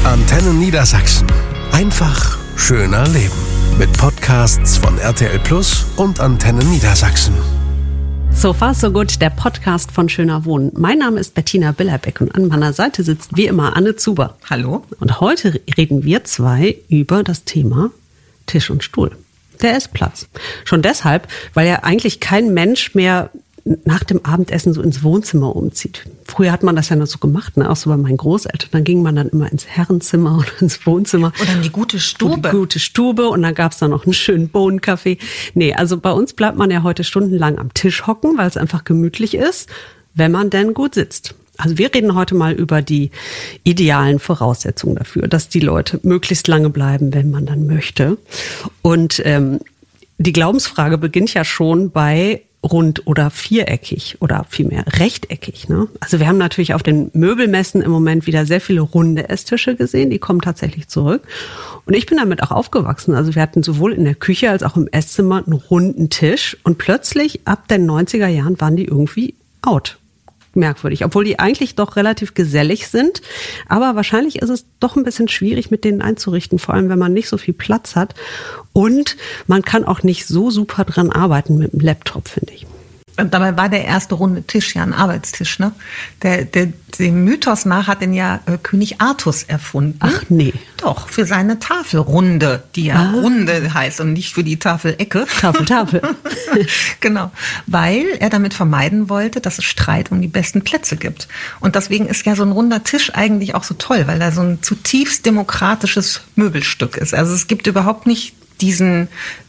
Antenne Niedersachsen. Einfach schöner leben. Mit Podcasts von RTL Plus und Antenne Niedersachsen. So far so good, der Podcast von Schöner Wohnen. Mein Name ist Bettina Billerbeck und an meiner Seite sitzt wie immer Anne Zuber. Hallo. Und heute reden wir zwei über das Thema Tisch und Stuhl. Der Essplatz. Schon deshalb, weil ja eigentlich kein Mensch mehr nach dem Abendessen so ins Wohnzimmer umzieht. Früher hat man das ja noch so gemacht, ne? Auch so bei meinen Großeltern. Dann ging man dann immer ins Herrenzimmer oder ins Wohnzimmer. Oder in die gute Stube. Und dann gab's da noch einen schönen Bohnenkaffee. Nee, also bei uns bleibt man ja heute stundenlang am Tisch hocken, weil es einfach gemütlich ist, wenn man denn gut sitzt. Also wir reden heute mal über die idealen Voraussetzungen dafür, dass die Leute möglichst lange bleiben, wenn man dann möchte. Und die Glaubensfrage beginnt ja schon bei rund oder viereckig oder vielmehr rechteckig. Ne? Also wir haben natürlich auf den Möbelmessen im Moment wieder sehr viele runde Esstische gesehen. Die kommen tatsächlich zurück. Und ich bin damit auch aufgewachsen. Also wir hatten sowohl in der Küche als auch im Esszimmer einen runden Tisch. Und plötzlich ab den 90er Jahren waren die irgendwie out. Merkwürdig, obwohl die eigentlich doch relativ gesellig sind. Aber wahrscheinlich ist es doch ein bisschen schwierig, mit denen einzurichten, vor allem wenn man nicht so viel Platz hat. Und man kann auch nicht so super dran arbeiten mit dem Laptop, finde ich. Und dabei war der erste runde Tisch ja ein Arbeitstisch, ne? Dem Mythos nach hat den ja König Artus erfunden. Ach nee. Doch, für seine Tafelrunde, die ja Runde heißt und nicht für die Tafelecke. Tafel. Genau, weil er damit vermeiden wollte, dass es Streit um die besten Plätze gibt. Und deswegen ist ja so ein runder Tisch eigentlich auch so toll, weil er so ein zutiefst demokratisches Möbelstück ist. Also es gibt überhaupt nicht diesen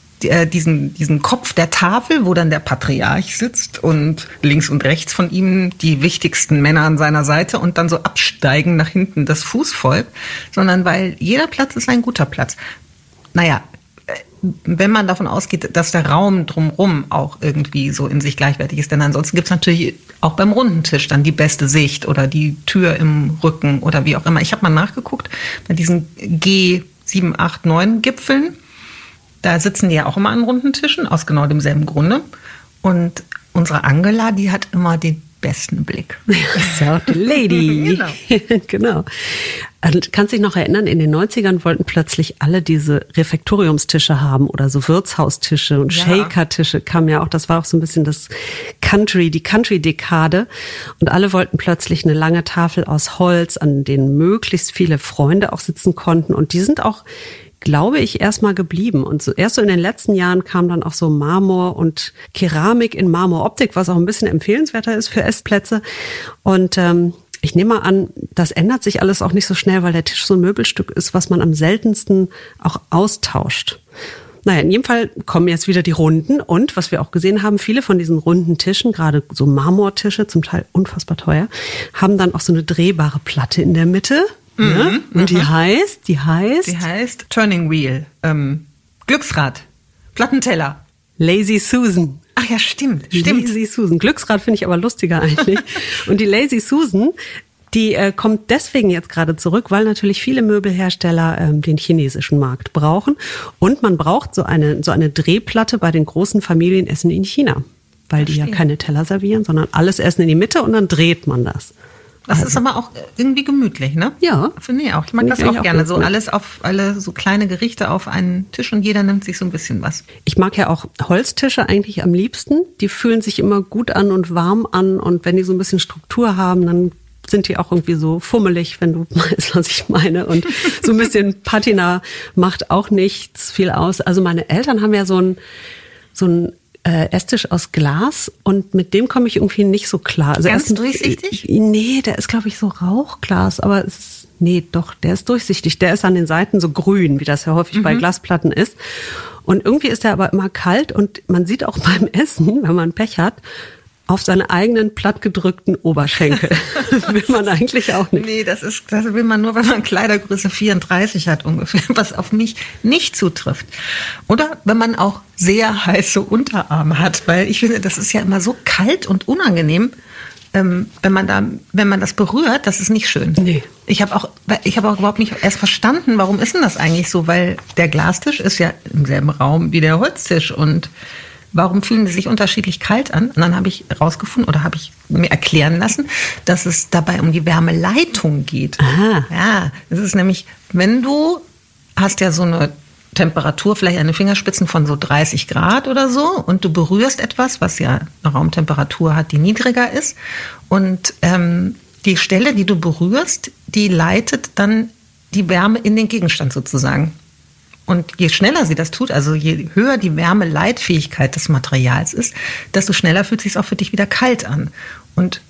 Kopf der Tafel, wo dann der Patriarch sitzt und links und rechts von ihm die wichtigsten Männer an seiner Seite und dann so absteigen nach hinten das Fußvolk, sondern weil jeder Platz ist ein guter Platz. Naja, wenn man davon ausgeht, dass der Raum drumherum auch irgendwie so in sich gleichwertig ist, denn ansonsten gibt es natürlich auch beim runden Tisch dann die beste Sicht oder die Tür im Rücken oder wie auch immer. Ich habe mal nachgeguckt, bei diesen G7, 8, 9 Gipfeln, da sitzen die ja auch immer an runden Tischen, aus genau demselben Grunde. Und unsere Angela, die hat immer den besten Blick. So, die Lady. Genau. Genau. Also, kannst dich noch erinnern, in den 90ern wollten plötzlich alle diese Refektoriumstische haben oder so Wirtshaustische und Shaker-Tische kamen ja auch, das war auch so ein bisschen die Country-Dekade. Und alle wollten plötzlich eine lange Tafel aus Holz, an denen möglichst viele Freunde auch sitzen konnten. Und die sind auch, glaube ich, erstmal geblieben. Und so, erst so in den letzten Jahren kam dann auch so Marmor und Keramik in Marmoroptik, was auch ein bisschen empfehlenswerter ist für Essplätze. Und ich nehme mal an, das ändert sich alles auch nicht so schnell, weil der Tisch so ein Möbelstück ist, was man am seltensten auch austauscht. Naja, in jedem Fall kommen jetzt wieder die Runden. Und was wir auch gesehen haben, viele von diesen runden Tischen, gerade so Marmortische, zum Teil unfassbar teuer, haben dann auch so eine drehbare Platte in der Mitte. Ne? Und die heißt? Die heißt Turning Wheel, Glücksrad, Plattenteller. Lazy Susan. Ach ja, stimmt. Lazy Susan. Glücksrad finde ich aber lustiger eigentlich. Und die Lazy Susan, die kommt deswegen jetzt gerade zurück, weil natürlich viele Möbelhersteller den chinesischen Markt brauchen. Und man braucht so eine Drehplatte bei den großen Familienessen in China. Weil die ja keine Teller servieren, sondern alles Essen in die Mitte und dann dreht man das. Das ist aber auch irgendwie gemütlich, ne? Ja. Finde ich auch. Ich mag das auch gerne. So alle so kleine Gerichte auf einen Tisch und jeder nimmt sich so ein bisschen was. Ich mag ja auch Holztische eigentlich am liebsten. Die fühlen sich immer gut an und warm an. Und wenn die so ein bisschen Struktur haben, dann sind die auch irgendwie so fummelig, wenn du weißt, was ich meine. Und so ein bisschen Patina macht auch nichts viel aus. Also meine Eltern haben ja so ein Esstisch aus Glas und mit dem komme ich irgendwie nicht so klar. Also ganz durchsichtig? Nee, der ist, glaube ich, so Rauchglas, aber der ist durchsichtig. Der ist an den Seiten so grün, wie das ja häufig bei Glasplatten ist. Und irgendwie ist der aber immer kalt und man sieht auch beim Essen, wenn man Pech hat, auf seine eigenen plattgedrückten Oberschenkel. Das will man eigentlich auch nicht. Nee, das will man nur, wenn man Kleidergröße 34 hat ungefähr, was auf mich nicht zutrifft. Oder wenn man auch sehr heiße Unterarme hat, weil ich finde, das ist ja immer so kalt und unangenehm, wenn man das berührt, das ist nicht schön. Nee. Ich habe auch überhaupt nicht erst verstanden, warum ist denn das eigentlich so, weil der Glastisch ist ja im selben Raum wie der Holztisch und warum fühlen die sich unterschiedlich kalt an? Und dann habe ich rausgefunden oder habe ich mir erklären lassen, dass es dabei um die Wärmeleitung geht. Aha. Ja, es ist nämlich, wenn du hast ja so eine Temperatur, vielleicht an den Fingerspitzen von so 30 Grad oder so, und du berührst etwas, was ja eine Raumtemperatur hat, die niedriger ist, und die Stelle, die du berührst, die leitet dann die Wärme in den Gegenstand sozusagen. Und je schneller sie das tut, also je höher die Wärmeleitfähigkeit des Materials ist, desto schneller fühlt es sich auch für dich wieder kalt an. Und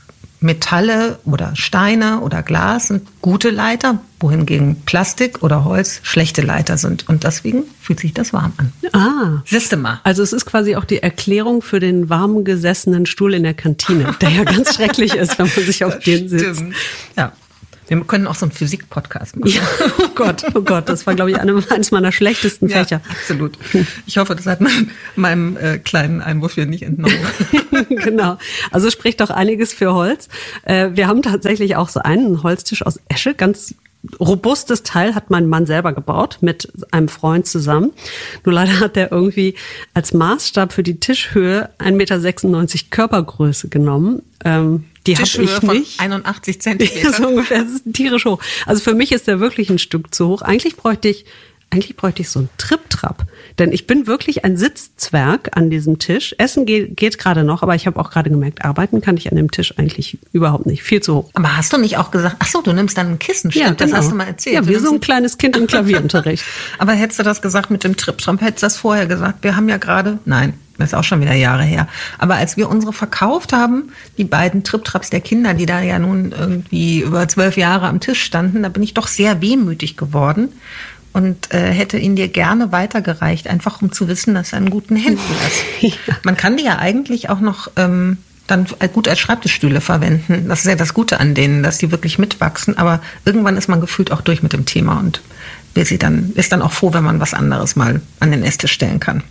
Metalle oder Steine oder Glas sind gute Leiter, wohingegen Plastik oder Holz schlechte Leiter sind. Und deswegen fühlt sich das warm an. Ah. Siehst du mal. Also es ist quasi auch die Erklärung für den warm gesessenen Stuhl in der Kantine, der ja ganz schrecklich ist, wenn man sich auf den sitzt. Stimmt. Ja. Wir können auch so einen Physik-Podcast machen. Ja, oh Gott, das war, glaube ich, eines meiner schlechtesten Fächer. Ja, absolut. Ich hoffe, das hat meinem kleinen Einwurf hier nicht entnommen. Genau. Also spricht doch einiges für Holz. Wir haben tatsächlich auch so einen Holztisch aus Esche, ganz robustes Teil, hat mein Mann selber gebaut, mit einem Freund zusammen. Nur leider hat der irgendwie als Maßstab für die Tischhöhe 1,96 Meter Körpergröße genommen. Die habe ich nicht. Von 81 Zentimeter. Ja, so ungefähr, das ist tierisch hoch. Also für mich ist der wirklich ein Stück zu hoch. Eigentlich bräuchte ich so einen Trip-Trap. Denn ich bin wirklich ein Sitzzwerg an diesem Tisch. Essen geht gerade noch, aber ich habe auch gerade gemerkt, arbeiten kann ich an dem Tisch eigentlich überhaupt nicht. Viel zu hoch. Aber hast du nicht auch gesagt, ach so, du nimmst dann ein Kissen? Stimmt, ja, genau. Das hast du mal erzählt. Ja, wie so ein kleines Kind im Klavierunterricht. Aber hättest du das gesagt mit dem Trip-Trap, hättest du das vorher gesagt? Wir haben ja gerade, nein, das ist auch schon wieder Jahre her. Aber als wir unsere verkauft haben, die beiden Trip-Traps der Kinder, die da ja nun irgendwie über 12 Jahre am Tisch standen, da bin ich doch sehr wehmütig geworden. Und hätte ihn dir gerne weitergereicht, einfach um zu wissen, dass er in guten Händen ist. Ja. Man kann die ja eigentlich auch noch dann gut als Schreibtischstühle verwenden. Das ist ja das Gute an denen, dass die wirklich mitwachsen. Aber irgendwann ist man gefühlt auch durch mit dem Thema und ist dann auch froh, wenn man was anderes mal an den Esstisch stellen kann.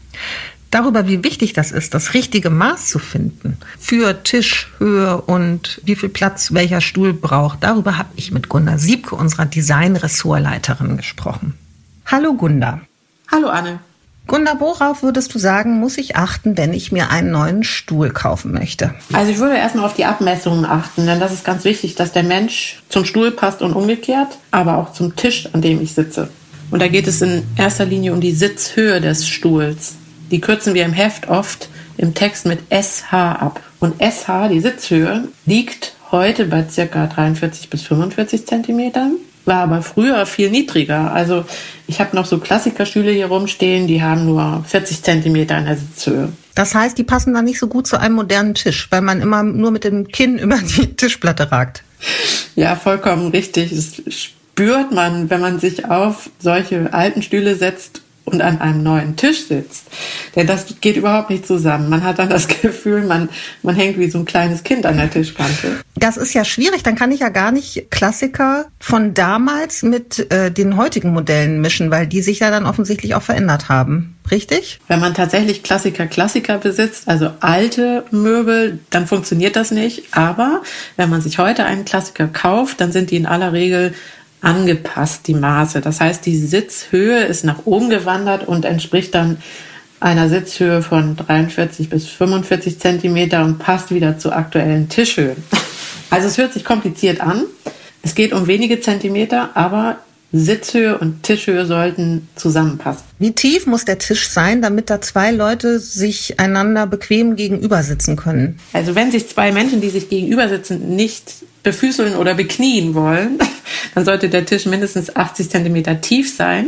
Darüber, wie wichtig das ist, das richtige Maß zu finden für Tischhöhe und wie viel Platz welcher Stuhl braucht, darüber habe ich mit Gunda Siebke, unserer Design-Ressortleiterin, gesprochen. Hallo Gunda. Hallo Anne. Gunda, worauf würdest du sagen, muss ich achten, wenn ich mir einen neuen Stuhl kaufen möchte? Also ich würde erstmal auf die Abmessungen achten, denn das ist ganz wichtig, dass der Mensch zum Stuhl passt und umgekehrt, aber auch zum Tisch, an dem ich sitze. Und da geht es in erster Linie um die Sitzhöhe des Stuhls. Die kürzen wir im Heft oft im Text mit SH ab. Und SH, die Sitzhöhe, liegt heute bei ca. 43 bis 45 Zentimetern, war aber früher viel niedriger. Also ich habe noch so Klassikerstühle hier rumstehen, die haben nur 40 Zentimeter in der Sitzhöhe. Das heißt, die passen dann nicht so gut zu einem modernen Tisch, weil man immer nur mit dem Kinn über die Tischplatte ragt. Ja, vollkommen richtig. Das spürt man, wenn man sich auf solche alten Stühle setzt und an einem neuen Tisch sitzt. Denn das geht überhaupt nicht zusammen. Man hat dann das Gefühl, man hängt wie so ein kleines Kind an der Tischkante. Das ist ja schwierig. Dann kann ich ja gar nicht Klassiker von damals mit den heutigen Modellen mischen, weil die sich ja dann offensichtlich auch verändert haben. Richtig? Wenn man tatsächlich Klassiker besitzt, also alte Möbel, dann funktioniert das nicht. Aber wenn man sich heute einen Klassiker kauft, dann sind die in aller Regel angepasst, die Maße. Das heißt, die Sitzhöhe ist nach oben gewandert und entspricht dann einer Sitzhöhe von 43 bis 45 Zentimeter und passt wieder zur aktuellen Tischhöhe. Also es hört sich kompliziert an. Es geht um wenige Zentimeter, aber Sitzhöhe und Tischhöhe sollten zusammenpassen. Wie tief muss der Tisch sein, damit da zwei Leute sich einander bequem gegenüber sitzen können? Also wenn sich zwei Menschen, die sich gegenüber sitzen, nicht befüßeln oder beknien wollen, dann sollte der Tisch mindestens 80 Zentimeter tief sein.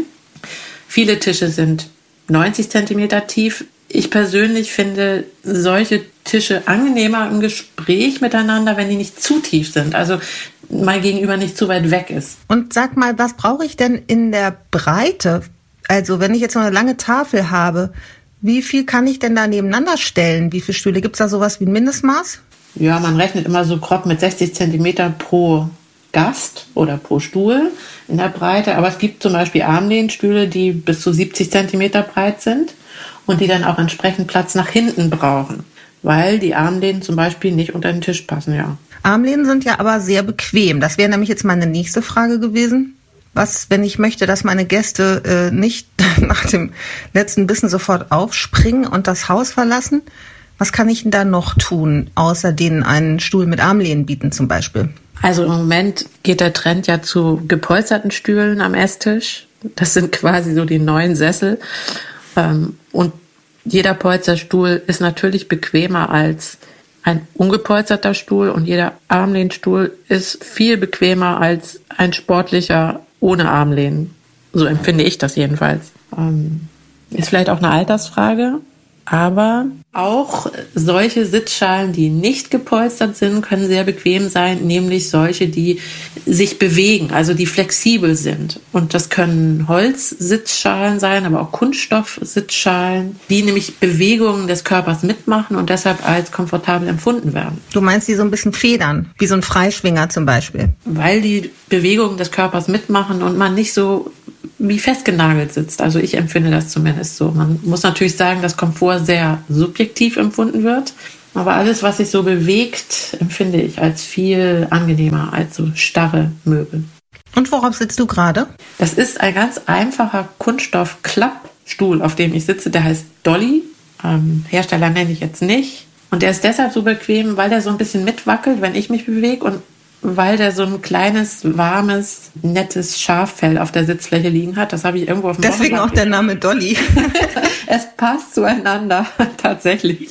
Viele Tische sind 90 Zentimeter tief. Ich persönlich finde solche Tische angenehmer im Gespräch miteinander, wenn die nicht zu tief sind. Also mein Gegenüber nicht zu weit weg ist. Und sag mal, was brauche ich denn in der Breite? Also wenn ich jetzt noch eine lange Tafel habe, wie viel kann ich denn da nebeneinander stellen? Wie viele Stühle? Gibt es da sowas wie ein Mindestmaß? Ja, man rechnet immer so grob mit 60 Zentimeter pro Gast oder pro Stuhl in der Breite. Aber es gibt zum Beispiel Armlehnstühle, die bis zu 70 Zentimeter breit sind und die dann auch entsprechend Platz nach hinten brauchen, weil die Armlehnen zum Beispiel nicht unter den Tisch passen, ja. Armlehnen sind ja aber sehr bequem. Das wäre nämlich jetzt meine nächste Frage gewesen. Was, wenn ich möchte, dass meine Gäste nicht nach dem letzten Bissen sofort aufspringen und das Haus verlassen? Was kann ich denn da noch tun, außer denen einen Stuhl mit Armlehnen bieten zum Beispiel? Also im Moment geht der Trend ja zu gepolsterten Stühlen am Esstisch. Das sind quasi so die neuen Sessel. Und jeder Polsterstuhl ist natürlich bequemer als ein ungepolsterter Stuhl und jeder Armlehnstuhl ist viel bequemer als ein sportlicher ohne Armlehnen. So empfinde ich das jedenfalls. Ist vielleicht auch eine Altersfrage, aber auch solche Sitzschalen, die nicht gepolstert sind, können sehr bequem sein, nämlich solche, die sich bewegen, also die flexibel sind. Und das können Holzsitzschalen sein, aber auch Kunststoffsitzschalen, die nämlich Bewegungen des Körpers mitmachen und deshalb als komfortabel empfunden werden. Du meinst, die so ein bisschen federn, wie so ein Freischwinger zum Beispiel? Weil die Bewegungen des Körpers mitmachen und man nicht so wie festgenagelt sitzt. Also ich empfinde das zumindest so. Man muss natürlich sagen, dass Komfort sehr subjektiv empfunden wird. Aber alles, was sich so bewegt, empfinde ich als viel angenehmer als so starre Möbel. Und worauf sitzt du gerade? Das ist ein ganz einfacher Kunststoff-Klappstuhl, auf dem ich sitze. Der heißt Dolly. Hersteller nenne ich jetzt nicht. Und der ist deshalb so bequem, weil der so ein bisschen mitwackelt, wenn ich mich bewege und weil der so ein kleines, warmes, nettes Schaffell auf der Sitzfläche liegen hat. Das habe ich irgendwo auf dem Deswegen auch der Name Dolly. Es passt zueinander, tatsächlich.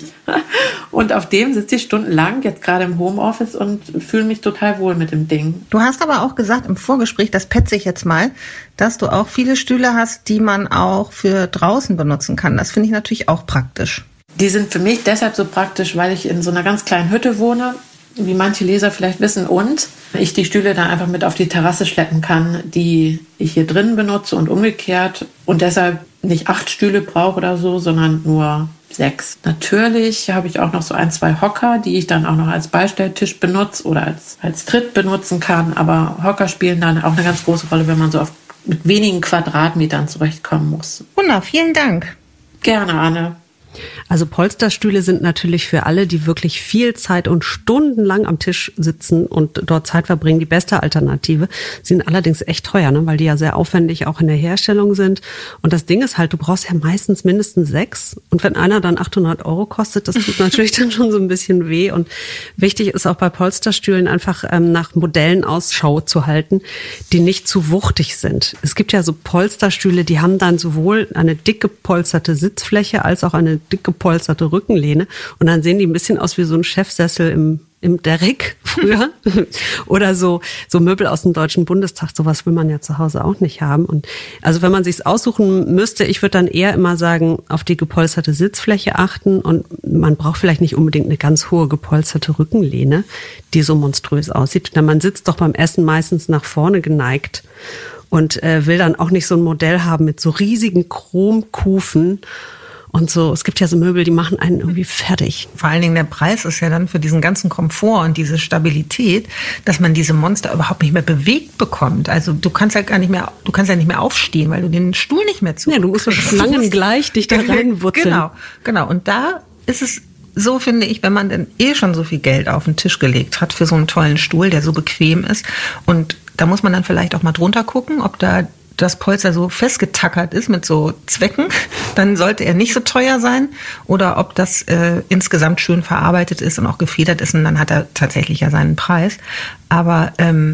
Und auf dem sitze ich stundenlang, jetzt gerade im Homeoffice und fühle mich total wohl mit dem Ding. Du hast aber auch gesagt im Vorgespräch, das petze ich jetzt mal, dass du auch viele Stühle hast, die man auch für draußen benutzen kann. Das finde ich natürlich auch praktisch. Die sind für mich deshalb so praktisch, weil ich in so einer ganz kleinen Hütte wohne, wie manche Leser vielleicht wissen, und ich die Stühle dann einfach mit auf die Terrasse schleppen kann, die ich hier drin benutze und umgekehrt und deshalb nicht 8 Stühle brauche oder so, sondern nur 6. Natürlich habe ich auch noch so 1, 2 Hocker, die ich dann auch noch als Beistelltisch benutze oder als Tritt benutzen kann, aber Hocker spielen dann auch eine ganz große Rolle, wenn man so mit wenigen Quadratmetern zurechtkommen muss. Wunderbar, vielen Dank. Gerne, Anne. Also Polsterstühle sind natürlich für alle, die wirklich viel Zeit und stundenlang am Tisch sitzen und dort Zeit verbringen, die beste Alternative. Sie sind allerdings echt teuer, ne? Weil die ja sehr aufwendig auch in der Herstellung sind. Und das Ding ist halt, du brauchst ja meistens mindestens 6. Und wenn einer dann 800 € kostet, das tut natürlich dann schon so ein bisschen weh. Und wichtig ist auch bei Polsterstühlen einfach nach Modellen Ausschau zu halten, die nicht zu wuchtig sind. Es gibt ja so Polsterstühle, die haben dann sowohl eine dick gepolsterte Sitzfläche als auch eine dick gepolsterte Rückenlehne und dann sehen die ein bisschen aus wie so ein Chefsessel im Derrick früher oder so Möbel aus dem Deutschen Bundestag, sowas will man ja zu Hause auch nicht haben. Und also wenn man sich's aussuchen müsste, ich würde dann eher immer sagen, auf die gepolsterte Sitzfläche achten und man braucht vielleicht nicht unbedingt eine ganz hohe gepolsterte Rückenlehne, die so monströs aussieht, denn man sitzt doch beim Essen meistens nach vorne geneigt und will dann auch nicht so ein Modell haben mit so riesigen Chromkufen. Und so, es gibt ja so Möbel, die machen einen irgendwie fertig. Vor allen Dingen der Preis ist ja dann für diesen ganzen Komfort und diese Stabilität, dass man diese Monster überhaupt nicht mehr bewegt bekommt. Also du kannst ja nicht mehr aufstehen, weil du den Stuhl nicht mehr Ja, du musst langen gleich dich da reinwurzeln. Genau. Und da ist es so, finde ich, wenn man denn schon so viel Geld auf den Tisch gelegt hat für so einen tollen Stuhl, der so bequem ist. Und da muss man dann vielleicht auch mal drunter gucken, ob da das Polster so festgetackert ist mit so Zwecken, dann sollte er nicht so teuer sein. Oder ob das insgesamt schön verarbeitet ist und auch gefedert ist und dann hat er tatsächlich ja seinen Preis. Aber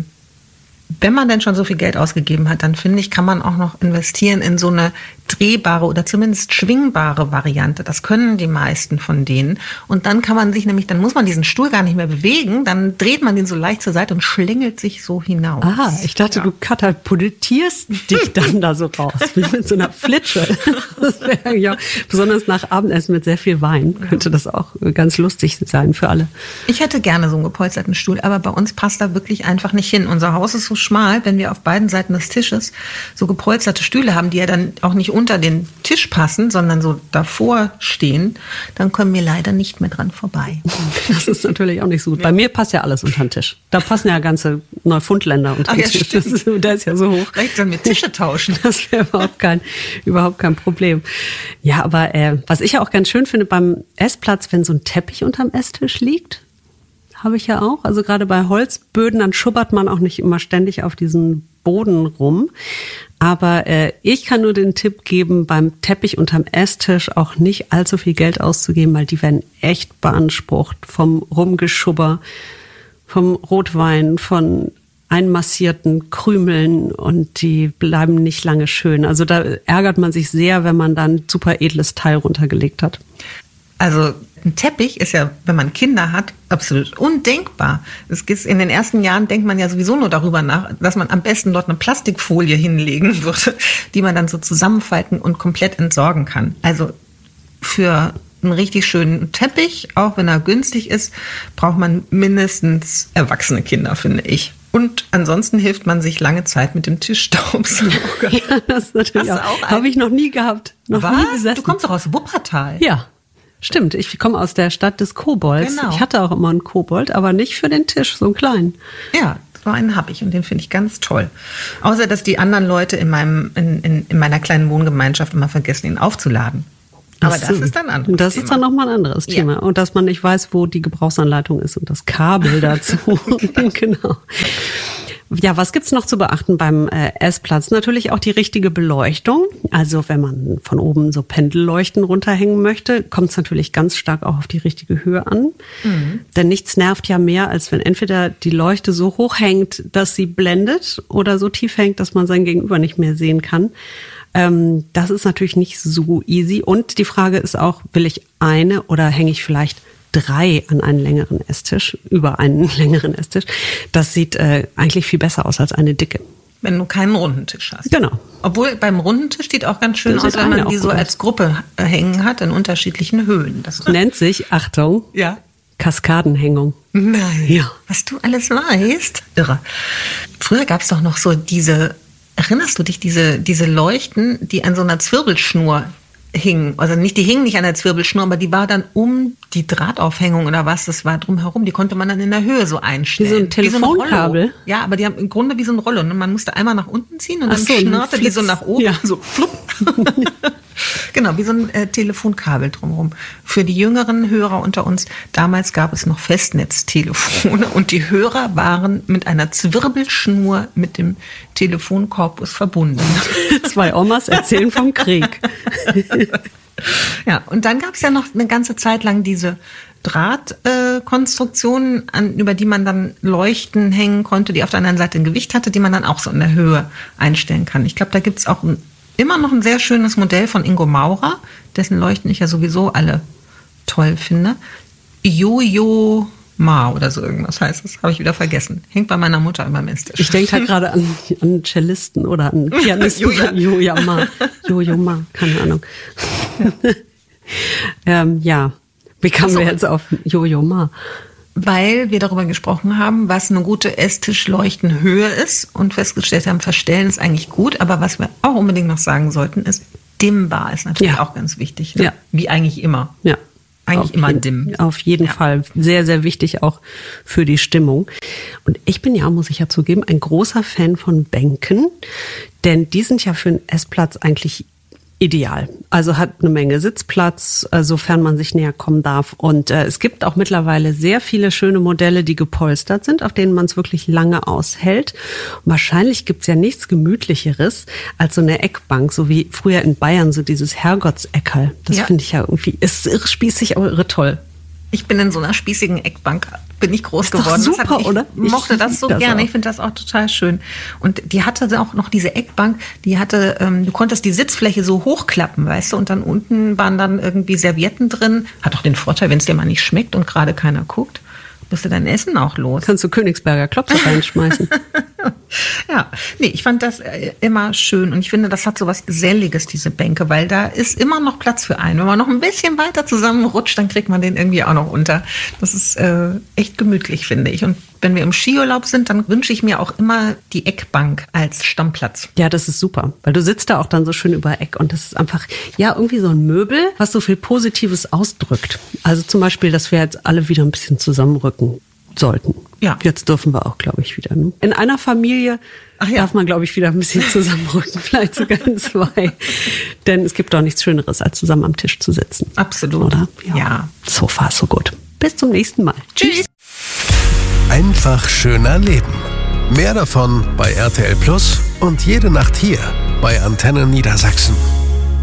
wenn man denn schon so viel Geld ausgegeben hat, dann finde ich, kann man auch noch investieren in so eine drehbare oder zumindest schwingbare Variante. Das können die meisten von denen. Und dann kann man sich nämlich, dann muss man diesen Stuhl gar nicht mehr bewegen, dann dreht man den so leicht zur Seite und schlingelt sich so hinaus. Ah, ich dachte, du katapultierst dich dann da so raus, wie mit so einer Flitsche. Das wäre ja, besonders nach Abendessen mit sehr viel Wein, könnte das auch ganz lustig sein für alle. Ich hätte gerne so einen gepolsterten Stuhl, aber bei uns passt da wirklich einfach nicht hin. Unser Haus ist so schmal, wenn wir auf beiden Seiten des Tisches so gepolsterte Stühle haben, die ja dann auch nicht unter den Tisch passen, sondern so davor stehen, dann kommen wir leider nicht mehr dran vorbei. Das ist natürlich auch nicht so gut. Bei mir passt ja alles unter den Tisch. Da passen ja ganze Neufundländer unter den Tisch. Der ist ja so hoch. Vielleicht sollen wir Tische tauschen. Das wäre überhaupt kein Problem. Ja, aber was ich ja auch ganz schön finde beim Essplatz, wenn so ein Teppich unterm Esstisch liegt, habe ich ja auch. Also gerade bei Holzböden, dann schubbert man auch nicht immer ständig auf diesen Boden rum. Aber ich kann nur den Tipp geben, beim Teppich unterm Esstisch auch nicht allzu viel Geld auszugeben, weil die werden echt beansprucht vom Rumgeschubber, vom Rotwein, von einmassierten Krümeln und die bleiben nicht lange schön. Also da ärgert man sich sehr, wenn man dann ein super edles Teil runtergelegt hat. Also ein Teppich ist ja, wenn man Kinder hat, absolut undenkbar. In den ersten Jahren denkt man ja sowieso nur darüber nach, dass man am besten dort eine Plastikfolie hinlegen würde, die man dann so zusammenfalten und komplett entsorgen kann. Also für einen richtig schönen Teppich, auch wenn er günstig ist, braucht man mindestens erwachsene Kinder, finde ich. Und ansonsten hilft man sich lange Zeit mit dem Tischstaubsauger. Ja, das ist natürlich auch. Habe ich noch nie gehabt. Noch nie gesessen. Du kommst doch aus Wuppertal. Ja, stimmt. Ich komme aus der Stadt des Kobolds. Genau. Ich hatte auch immer einen Kobold, aber nicht für den Tisch, so einen kleinen. Ja, so einen habe ich und den finde ich ganz toll. Außer, dass die anderen Leute in meiner kleinen Wohngemeinschaft immer vergessen, ihn aufzuladen. Aber das ist dann ein anderes Thema. Das ist dann nochmal ein anderes Thema. Und dass man nicht weiß, wo die Gebrauchsanleitung ist und das Kabel dazu. Genau. Ja, was gibt's noch zu beachten beim Essplatz? Natürlich auch die richtige Beleuchtung. Also wenn man von oben so Pendelleuchten runterhängen möchte, kommt es natürlich ganz stark auch auf die richtige Höhe an. Mhm. Denn nichts nervt ja mehr, als wenn entweder die Leuchte so hoch hängt, dass sie blendet oder so tief hängt, dass man sein Gegenüber nicht mehr sehen kann. Das ist natürlich nicht so easy. Und die Frage ist auch, will ich eine oder hänge ich vielleicht 3 an einen längeren Esstisch, über einen längeren Esstisch? Das sieht eigentlich viel besser aus als eine dicke. Wenn du keinen runden Tisch hast. Genau. Obwohl beim runden Tisch sieht auch ganz schön aus, wenn man die so als Gruppe hängen hat in unterschiedlichen Höhen. Das nennt sich, Achtung, ja, Kaskadenhängung. Nein. Ja. Was du alles weißt. Irre. Früher gab es doch noch so erinnerst du dich, diese Leuchten, die an so einer Zwirbelschnur hingen? Also die hingen nicht an der Zwirbelschnur, aber die war dann um die Drahtaufhängung oder was, das war drumherum. Die konnte man dann in der Höhe so einstellen. Wie so ein Telefonkabel? Ja, aber die haben im Grunde wie so ein Rollo. Und man musste einmal nach unten ziehen und dann schnurrte die so nach oben. Ja. So flupp. Genau, wie so ein Telefonkabel drumherum. Für die jüngeren Hörer unter uns, damals gab es noch Festnetztelefone und die Hörer waren mit einer Zwirbelschnur mit dem Telefonkorpus verbunden. 2 Omas erzählen vom Krieg. Ja, und dann gab es ja noch eine ganze Zeit lang diese Drahtkonstruktionen, über die man dann Leuchten hängen konnte, die auf der anderen Seite ein Gewicht hatte, die man dann auch so in der Höhe einstellen kann. Ich glaube, da gibt es auch immer noch ein sehr schönes Modell von Ingo Maurer, dessen Leuchten ich ja sowieso alle toll finde. Yo-Yo-Ma oder so irgendwas heißt es, habe ich wieder vergessen. Hängt bei meiner Mutter immer am Esstisch. Ich denke halt gerade an Cellisten oder an Pianisten. Yo-Yo-Ma. Yo-Yo-Ma, keine Ahnung. Ja, wie kamen wir jetzt auf Yo-Yo-Ma? Weil wir darüber gesprochen haben, was eine gute Esstischleuchtenhöhe ist und festgestellt haben, Verstellen ist eigentlich gut, aber was wir auch unbedingt noch sagen sollten, ist, dimmbar ist natürlich auch ganz wichtig. Ne? Ja. Wie eigentlich immer. Ja. Eigentlich immer dimm. Auf jeden Fall. Sehr, sehr wichtig auch für die Stimmung. Und ich bin ja, muss ich ja zugeben, ein großer Fan von Bänken, denn die sind ja für einen Essplatz eigentlich ideal. Also hat eine Menge Sitzplatz, sofern man sich näher kommen darf. Und es gibt auch mittlerweile sehr viele schöne Modelle, die gepolstert sind, auf denen man es wirklich lange aushält. Und wahrscheinlich gibt's ja nichts Gemütlicheres als so eine Eckbank, so wie früher in Bayern, so dieses Herrgottseckerl. Das finde ich ja irgendwie, ist irre spießig, aber irre toll. Ich bin in so einer spießigen Eckbank, bin ich groß geworden. Ist doch super, oder? Ich mochte das so gerne. Ich finde das auch total schön. Und die hatte auch noch diese Eckbank, du konntest die Sitzfläche so hochklappen, weißt du, und dann unten waren dann irgendwie Servietten drin. Hat auch den Vorteil, wenn es dir mal nicht schmeckt und gerade keiner guckt, bist du dein Essen auch los. Kannst du Königsberger Klopse reinschmeißen. Ja, nee, ich fand das immer schön und ich finde, das hat so was Geselliges, diese Bänke, weil da ist immer noch Platz für einen. Wenn man noch ein bisschen weiter zusammenrutscht, dann kriegt man den irgendwie auch noch unter. Das ist echt gemütlich, finde ich. Und wenn wir im Skiurlaub sind, dann wünsche ich mir auch immer die Eckbank als Stammplatz. Ja, das ist super, weil du sitzt da auch dann so schön über Eck und das ist einfach, ja, irgendwie so ein Möbel, was so viel Positives ausdrückt. Also zum Beispiel, dass wir jetzt alle wieder ein bisschen zusammenrücken sollten. Ja. Jetzt dürfen wir auch, glaube ich, wieder. Ne? In einer Familie darf man, glaube ich, wieder ein bisschen zusammenrücken, vielleicht sogar in 2. Denn es gibt doch nichts Schöneres, als zusammen am Tisch zu sitzen. Absolut. Oder? Ja. So far, so gut. Bis zum nächsten Mal. Tschüss. Einfach schöner leben. Mehr davon bei RTL Plus und jede Nacht hier bei Antenne Niedersachsen.